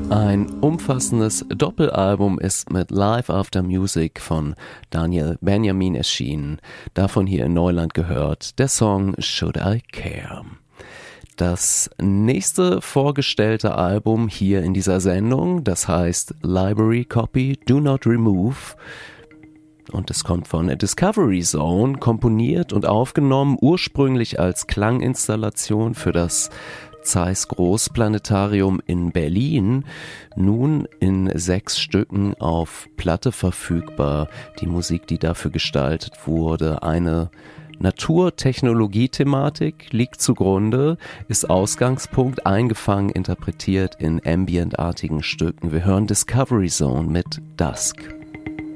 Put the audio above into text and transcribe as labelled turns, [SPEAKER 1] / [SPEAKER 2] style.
[SPEAKER 1] Ein umfassendes Doppelalbum ist mit Live After Music von Daniel Benjamin erschienen. Davon hier in Neuland gehört der Song Should I Care. Das nächste vorgestellte Album hier in dieser Sendung, das heißt Library Copy Do Not Remove. Und es kommt von Discovery Zone, komponiert und aufgenommen, ursprünglich als Klanginstallation für das Zeiss Großplanetarium in Berlin, nun in 6 Stücken auf Platte verfügbar. Die Musik, die dafür gestaltet wurde, eine Naturtechnologie-Thematik liegt zugrunde, ist Ausgangspunkt, eingefangen, interpretiert in Ambient-artigen Stücken. Wir hören Discovery Zone mit Dusk.